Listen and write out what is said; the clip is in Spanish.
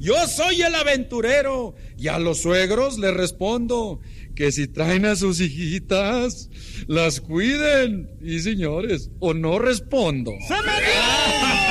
Yo soy el aventurero y a los suegros les respondo que si traen a sus hijitas, las cuiden. Y señores, o no respondo. ¡Se me dio!